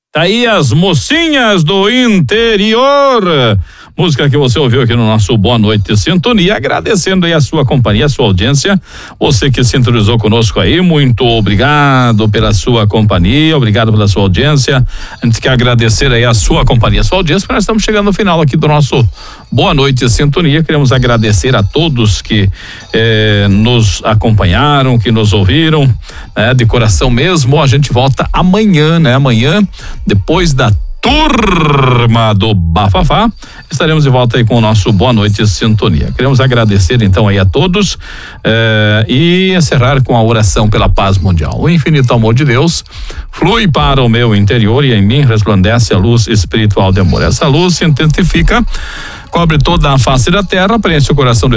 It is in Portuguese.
Tá aí as mocinhas do interior. Música que você ouviu aqui no nosso Boa Noite Sintonia, agradecendo aí a sua companhia, a sua audiência, você que sintonizou conosco aí, muito obrigado pela sua companhia, obrigado pela sua audiência, a gente quer agradecer aí a sua companhia, a sua audiência, porque nós estamos chegando no final aqui do nosso Boa Noite Sintonia, queremos agradecer a todos que nos acompanharam, que nos ouviram, de coração mesmo. A gente volta amanhã, amanhã, depois da turma do Bafafá, estaremos de volta aí com o nosso Boa Noite Sintonia. Queremos agradecer então aí a todos e encerrar com a oração pela paz mundial. O infinito amor de Deus flui para o meu interior e em mim resplandece a luz espiritual de amor. Essa luz se intensifica, cobre toda a face da terra, preenche o coração de